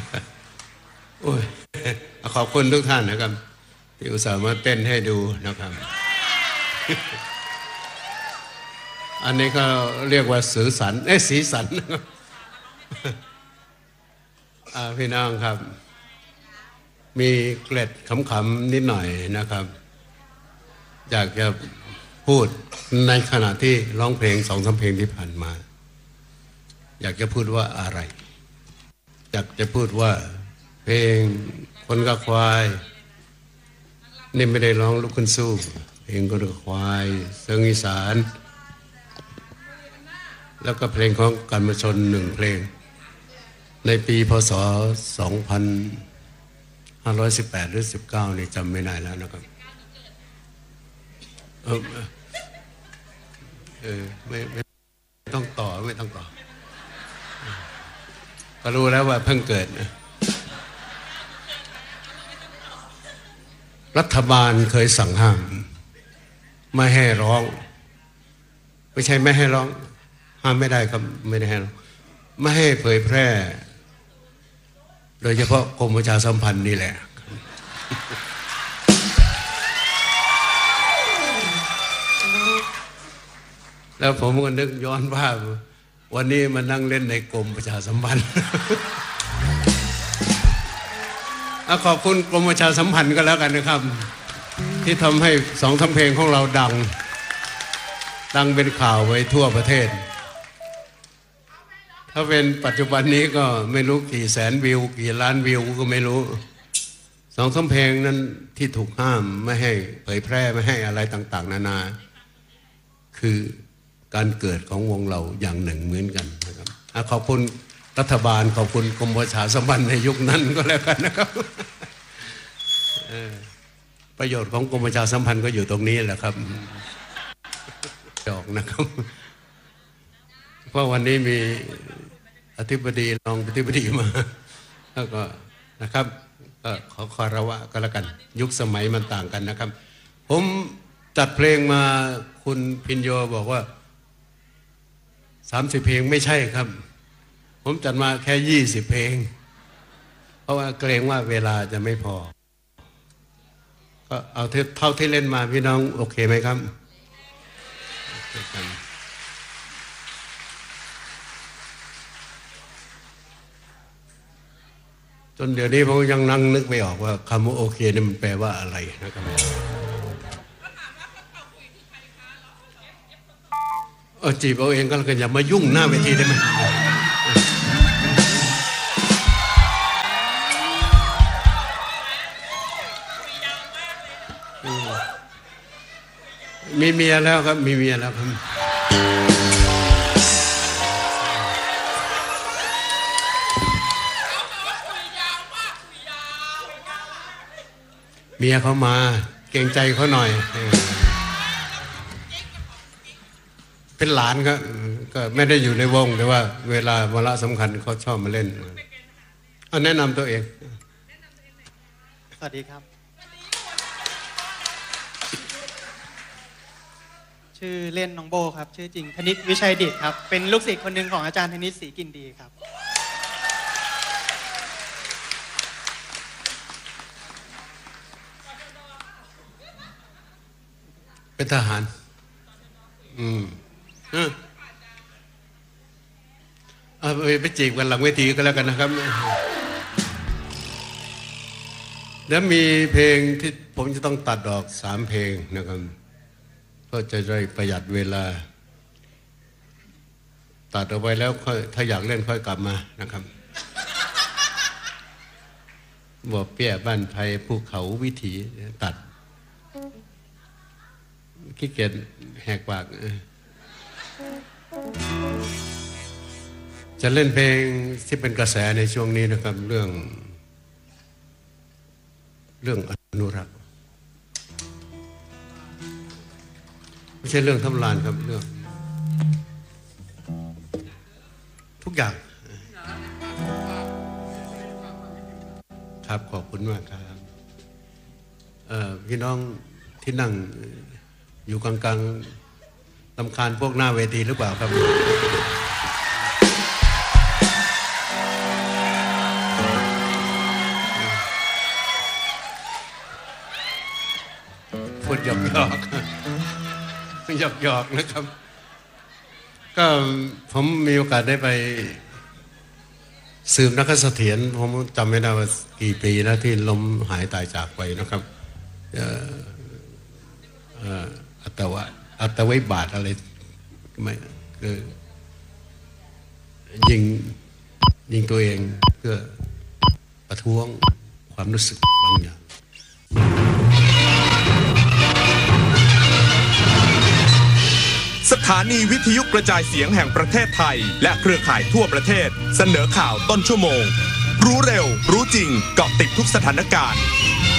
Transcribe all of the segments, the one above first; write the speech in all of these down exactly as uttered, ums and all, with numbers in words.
โอ้ยขอบคุณทุกท่านนะครับที่อุตส่าห์มาเต้นให้ดูนะครับอันนี้ก็เรียกว่าสีสันเอ้สีสันนะครับพี่น้องครับมีเกร็ดขำๆนิดหน่อยนะครับอยากจะพูดในขณะที่ร้องเพลงสองสามเพลงที่ผ่านมาอยากจะพูดว่าอะไรอยากจะพูดว่าเพลงคนกับควายนี่ไม่ได้ร้องลูกคุณสู้เพลงคนกับควายเสียงอีสานแล้วก็เพลงของกันมาชนหนึ่งเพลงในปีพ.ศ. สองพันห้าร้อยสิบแปดหรือสิบเก้านี่จำไม่ได้แล้วนะครับเออเออไม่ไม่ต้องต่อไม่ต้องต่อก็รู้แล้วว่าเพิ่งเกิดนะรัฐบาลเคยสั่งห้ามไม่ให้ร้องไม่ใช่ไม่ให้ร้องห้ามไม่ได้ครับไม่ได้ให้ร้องไม่ให้เผยแพร่โดยเฉพาะกรมประชาสัมพันธ์นี่แหละแล้วผมก็นึกย้อนว่าวันนี้มานั่งเล่นในกรมประชาสัมพันธ์ขอบคุณกรมประชาสัมพันธ์ก็แล้วกันนะครับที่ทำให้สองสามเพลงของเราดังดังเป็นข่าวไว้ทั่วประเทศถ้าเป็นปัจจุบันนี้ก็ไม่รู้กี่แสนวิวกี่ล้านวิวก็ไม่รู้สองสามเพลงนั้นที่ถูกห้ามไม่ให้เผยแพร่ไม่ให้อะไรต่างๆนานาคือการเกิดของวงเราอย่างหนึ่งเหมือนกันนะครับขอบคุณรัฐบาลขอบคุณกรมประชาสัมพันธ์ในยุคนั้นก็แล้วกันนะครับประโยชน์ของกรมประชาสัมพันธ์ก็อยู่ตรงนี้แหละครับจอกนะครับเพราะวันนี้มีอธิบดีรองอธิบดีมาแล้วก็นะครับก็ขอคารวะก็แล้วกันยุคสมัยมันต่างกันนะครับผมจัดเพลงมาคุณพิญโยบอกว่าสามสิบเพลงไม่ใช่ครับผมจัดมาแค่ยี่สิบเพลงเพราะว่าเกรงว่าเวลาจะไม่พอก็เอาเท่าที่เล่นมาพี่น้องโอเคไหมครับจนเดี๋ยวนี้ผมยังนั่งนึกไม่ออกว่าคำว่าโอเคนี่มันแปลว่าอะไรนะครับเออจีบเอาเองก็แล้วกันอย่ามายุ่งหน้าเวทีได้ไหมมีเมียแล้วครับมีเมียแล้วครับเมียเขามาเกรงใจเขาหน่อยเป็นหลานก็ก็ไม่ได้อยู่ในวงแต่ว่าเวลาวาระสำคัญเขาชอบมาเล่นเอาแนะนำตัวเองสวัสดีครับชื่อเล่นน้องโบครับชื่อจริงธนิตวิชัยดิษฐ์ครับเป็นลูกศิษย์คนหนึ่งของอาจารย์ธนิตศรีกินดีครับเป็นทหารอืมเอาไปจีบกันหลังเวทีก็แล้วกันนะครับแล้วมีเพลงที่ผมจะต้องตัดออกสามเพลงนะครับเพื่อจะได้ประหยัดเวลาตัดเอาไว้แล้วค่อยถ้าอยากเล่นค่อยกลับมานะครับบ่อเปี้ยบ้านไผ่ภูเขาวิถีตัดขี้เกียจแหกปากจะเล่นเพลงที่เป็นกระแสในช่วงนี้นะครับเรื่องเรื่องอนุรักษ์ไม่ใช่เรื่องทำลานครับเรื่องทุกอย่างครับขอบคุณมากครับพี่น้องที่นั่งอยู่กลางๆรำคาญพวกหน้าเวทีหรือเปล่าครับหยอกๆนะครับก็ผมมีโอกาสได้ไปสืบนักเสถียรผมจำไม่ได้ว่ากี่ปีแล้วที่ล้มหายตายจากไปนะครับอัตวะอัตวิบาทอะไรไม่คือยิงยิงตัวเองเพื่อประท้วงความรู้สึกบางอย่างสถานีวิทยุกระจายเสียงแห่งประเทศไทยและเครือข่ายทั่วประเทศเสนอข่าวต้นชั่วโมงรู้เร็วรู้จริงเกาะติดทุกสถานการณ์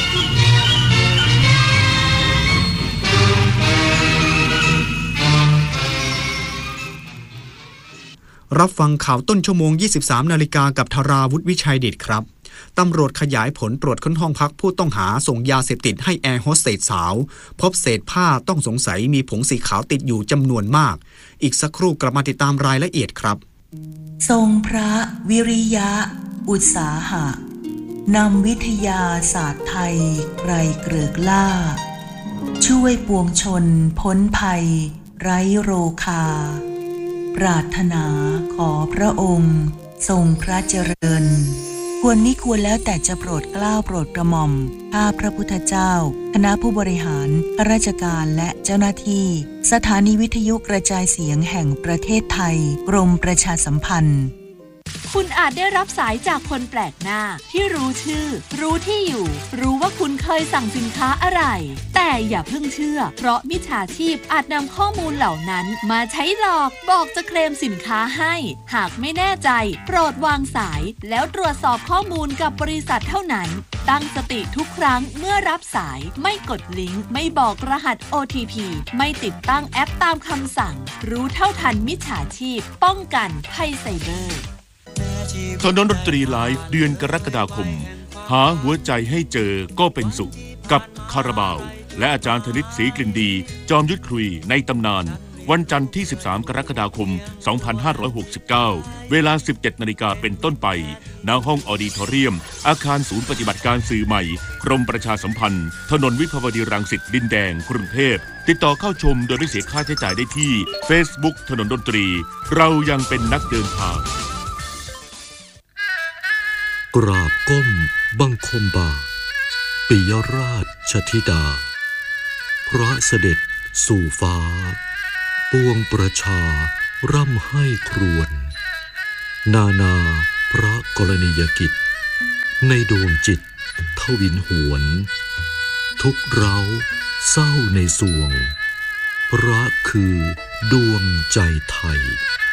รับฟังข่าวต้นชั่วโมง ยี่สิบสาม นาฬิกากับธาราวุฒิวิชัยเดชครับตำรวจขยายผลตรวจค้นห้องพักผู้ต้องหาส่งยาเสพติดให้แอร์โฮสเตสสาวพบเศษผ้าต้องสงสัยมีผงสีขาวติดอยู่จำนวนมากอีกสักครู่กลับมาติดตามรายละเอียดครับทรงพระวิริยะอุตสาหะนำวิทยาศาสตร์ไทยไกรเกริกล่าช่วยปวงชนพ้นภัยไร้โรคาปรารถนาขอพระองค์ทรงพระเจริญควรมิควรแล้วแต่จะโปรดเกล้าโปรดกระหม่อมข้าพระพุทธเจ้าคณะผู้บริหารข้าราชการและเจ้าหน้าที่สถานีวิทยุกระจายเสียงแห่งประเทศไทยกรมประชาสัมพันธ์คุณอาจได้รับสายจากคนแปลกหน้าที่รู้ชื่อรู้ที่อยู่รู้ว่าคุณเคยสั่งสินค้าอะไรแต่อย่าเพิ่งเชื่อเพราะมิจฉาชีพอาจนำข้อมูลเหล่านั้นมาใช้หลอกบอกจะเคลมสินค้าให้หากไม่แน่ใจโปรดวางสายแล้วตรวจสอบข้อมูลกับบริษัทเท่านั้นตั้งสติทุกครั้งเมื่อรับสายไม่กดลิงก์ไม่บอกรหัส โอ ที พี ไม่ติดตั้งแอปตามคำสั่งรู้เท่าทันมิจฉาชีพป้องกันภัยไซเบอร์ถนนดนตรีไลฟ์เดือนกรกฎาคมหาหัวใจให้เจอก็เป็นสุขกับคาราบาวและอาจารย์ธนิตศรีกลิ่นดีจอมยุทธคุยในตำนานวันจันทร์ที่สิบสามกรกฎาคมสองพันห้าร้อยหกสิบเก้าเวลา สิบเจ็ดนาฬิกาเป็นต้นไปณห้องออดิทอเรียมอาคารศูนย์ปฏิบัติการสื่อใหม่กรมประชาสัมพันธ์ถนนวิภาวดีรังสิตดินแดงกรุงเทพติดต่อเข้าชมโดยไม่เสียค่าใช้จ่ายได้ที่ Facebook ถนนดนตรีเรายังเป็นนักเดินทางกราบก้มบังคมบาทปิยราชธิดาพระเสด็จสู่ฟ้าปวงประชาร่ำให้ครวญนานาพระกรณียกิจในดวงจิตทวินหวนทุกเร้าเศร้าในสวงพระคือดวงใจไทย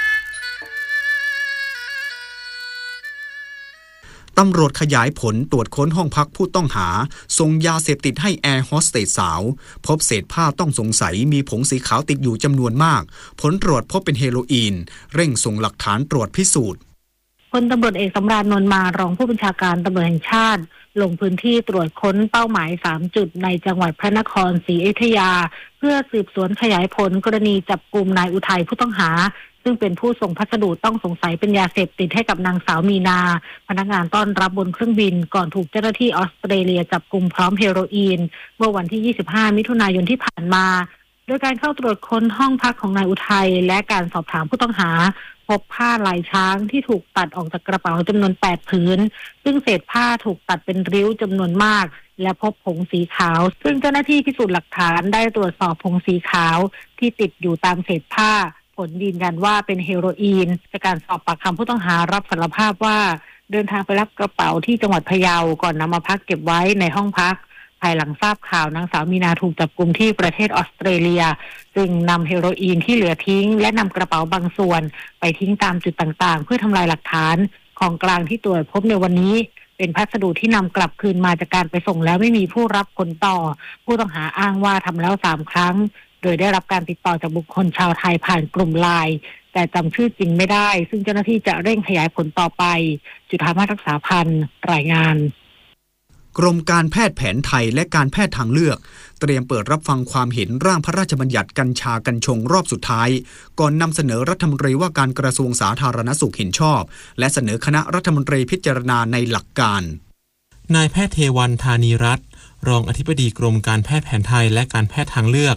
ตำรวจขยายผลตรวจค้นห้องพักผู้ต้องหาส่งยาเสพติดให้แอร์โฮสเตสสาวพบเศษผ้าต้องสงสัยมีผงสีขาวติดอยู่จำนวนมากผลตรวจพบเป็นเฮโรอีนเร่งส่งหลักฐานตรวจพิสูจน์พลตำรวจเอกสำราญนนท์มารองผู้บัญชาการตำรวจแห่งชาติลงพื้นที่ตรวจค้นเป้าหมายสามจุดในจังหวัดพระนครศรีอยุธยาเพื่อสืบสวนขยายผลกรณีจับกุมนายอุทัยผู้ต้องหาซึ่งเป็นผู้ส่งพัสดุต้องสงสัยเป็นยาเสพติดให้กับนางสาวมีนาพนักงานต้อนรับบนเครื่องบินก่อนถูกเจ้าหน้าที่ออสเตรเลียจับกุมพร้อมเฮโรอีนเมื่อวันที่ยี่สิบห้ามิถุนายนที่ผ่านมาโดยการเข้าตรวจค้นห้องพักของนายอุทัยและการสอบถามผู้ต้องหาพบผ้าลายช้างที่ถูกตัดออกจากกระเป๋าจำนวนแปดผืนซึ่งเศษผ้าถูกตัดเป็นริ้วจำนวนมากและพบผงสีขาวซึ่งเจ้าหน้าที่พิสูจน์หลักฐานได้ตรวจสอบผงสีขาวที่ติดอยู่ตามเศษผ้าผลยืนยันว่าเป็นเฮโรอีนจากการสอบปากคำผู้ต้องหารับสารภาพว่าเดินทางไปรับกระเป๋าที่จังหวัดพะเยาก่อนนำมาพักเก็บไว้ในห้องพักภายหลังทราบข่าวนางสาวมีนาถูกจับกุมที่ประเทศออสเตรเลียจึงนำเฮโรอีนที่เหลือทิ้งและนำกระเป๋าบางส่วนไปทิ้งตามจุดต่างๆเพื่อทำลายหลักฐานของกลางที่ตรวจพบในวันนี้เป็นพัสดุที่นำกลับคืนมาจากการไปส่งแล้วไม่มีผู้รับผลต่อผู้ต้องหาอ้างว่าทำแล้วสามครั้งโดยได้รับการติดต่อจากบุคคลชาวไทยผ่านกลุ่มไลน์แต่จำชื่อจริงไม่ได้ซึ่งเจ้าหน้าที่จะเร่งขยายผลต่อไปจุฑามาศรักษาพันธ์รายงานกรมการแพทย์แผนไทยและการแพทย์ทางเลือกเตรียมเปิดรับฟังความเห็นร่างพระราชบัญญัติกัญชากัญชงรอบสุดท้ายก่อนนำเสนอรัฐมนตรีว่าการกระทรวงสาธารณสุขเห็นชอบและเสนอคณะรัฐมนตรีพิจารณาในหลักการนายแพทย์เทวันธานีรัตน์รองอธิบดีกรมการแพทย์แผนไทยและการแพทย์ทางเลือก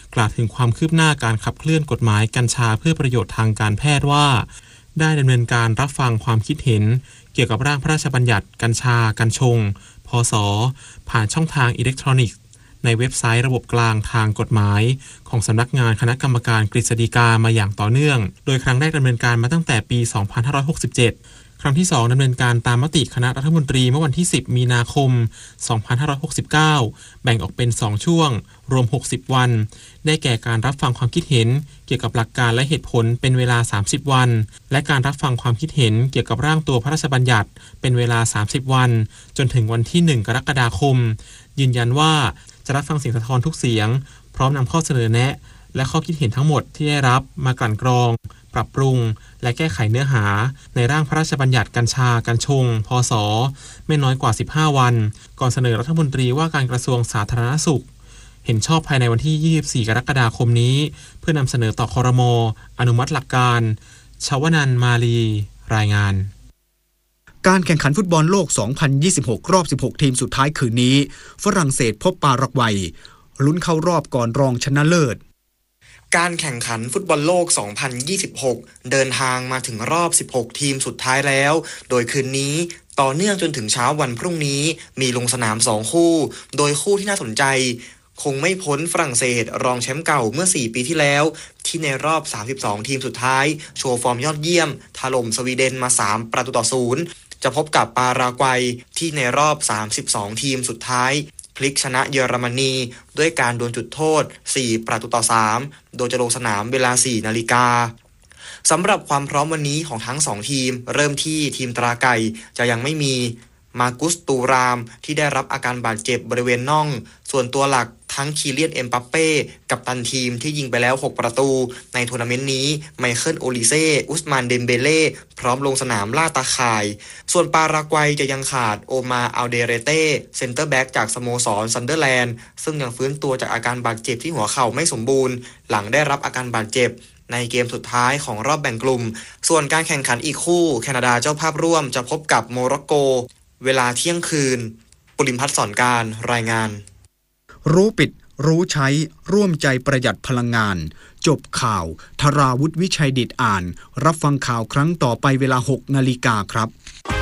กล่าวถึงความคืบหน้าการขับเคลื่อนกฎหมายกัญชาเพื่อประโยชน์ทางการแพทย์ว่าได้ดำเนินการรับฟังความคิดเห็นเกี่ยวกับร่างพระราชบัญญัติกัญชากัญชงพศผ่านช่องทางอิเล็กทรอนิกส์ในเว็บไซต์ระบบกลางทางกฎหมายของสำนักงานคณะกรรมการกฤษฎีกามาอย่างต่อเนื่องโดยครั้งแรกดำเนินการมาตั้งแต่ปี สองพันห้าร้อยหกสิบเจ็ด ครั้งที่สองดำเนินการตามมติคณะรัฐมนตรีเมื่อวันที่สิบมีนาคม สองพันห้าร้อยหกสิบเก้า แบ่งออกเป็นสองช่วงรวมหกสิบวันได้แก่การรับฟังความคิดเห็นเกี่ยวกับหลักการและเหตุผลเป็นเวลาสามสิบวันและการรับฟังความคิดเห็นเกี่ยวกับร่างตัวพระราชบัญญัติเป็นเวลาสามสิบวันจนถึงวันที่หนึ่งกรกฎาคมยืนยันว่าจะรับฟังเสียงสะท้อนทุกเสียงพร้อมนำข้อเสนอแนะและข้อคิดเห็นทั้งหมดที่ได้รับมากลั่นกรองปรับปรุงและแก้ไขเนื้อหาในร่างพระราชบัญญัติกัญชากัญชงพศไม่น้อยกว่าสิบห้าวันก่อนเสนอรัฐมนตรีว่าการกระทรวงสาธารณสุขเห็นชอบภายในวันที่ยี่สิบสี่กรกฎาคมนี้เพื่อนำเสนอต่อครม.อนุมัติหลักการชวนันท์มาลีรายงานการแข่งขันฟุตบอลโลก สองพันยี่สิบหก รอบ สิบหก ทีมสุดท้ายคืนนี้ฝรั่งเศสพบปารากวัยลุ้นเข้ารอบก่อนรองชนะเลิศการแข่งขันฟุตบอลโลก สองพันยี่สิบหก เดินทางมาถึงรอบ สิบหก ทีมสุดท้ายแล้วโดยคืนนี้ต่อเนื่องจนถึงเช้าวันพรุ่งนี้มีลงสนามสองคู่โดยคู่ที่น่าสนใจคงไม่พ้นฝรั่งเศสรองแชมป์เก่าเมื่อสี่ปีที่แล้วที่ในรอบสามสิบสองทีมสุดท้ายโชว์ฟอร์มยอดเยี่ยมถล่มสวีเดนมาสามประตูต่อศูนย์จะพบกับปารากวัยที่ในรอบสามสิบสองทีมสุดท้ายพลิกชนะเยอรมนีด้วยการดวลจุดโทษสี่ประตูต่อสามโดยจะลงสนามเวลาสี่นาฬิกาสำหรับความพร้อมวันนี้ของทั้งสองทีมเริ่มที่ทีมตราไก่จะยังไม่มีมากุสตูรามที่ได้รับอาการบาดเจ็บบริเวณน่องส่วนตัวหลักทั้งคีเลียนเอ็มบัปเป้กับตันทีมที่ยิงไปแล้วหกประตูในทัวร์นาเมนต์นี้ไมเคิลโอลิเซ่อุสมานเดมเบเล่พร้อมลงสนามล่าตาข่ายส่วนปารากวัยจะยังขาดโอมาอัลเดเรเต้เซนเตอร์แบ็กจากสโมสรซันเดอร์แลนด์ซึ่งยังฟื้นตัวจากอาการบาดเจ็บที่หัวเข่าไม่สมบูรณ์หลังได้รับอาการบาดเจ็บในเกมสุดท้ายของรอบแบ่งกลุ่มส่วนการแข่งขันอีกคู่แคนาดาเจ้าภาพร่วมจะพบกับโมร็อกโกเวลาเที่ยงคืนปุริมพัฒน์สอนการรายงานรู้ปิดรู้ใช้ร่วมใจประหยัดพลังงานจบข่าวธราวุฒิวิชัยดิษฐ์อ่านรับฟังข่าวครั้งต่อไปเวลา หกนาฬิกาครับ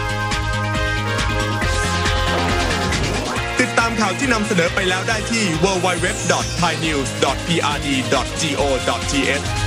ติดตามข่าวที่นำเสนอไปแล้วได้ที่ ดับเบิลยู ดับเบิลยู ดับเบิลยู ดอท ไทยนิวส์ ดอท พี อาร์ ดี ดอท จี โอ ดอท ที เอช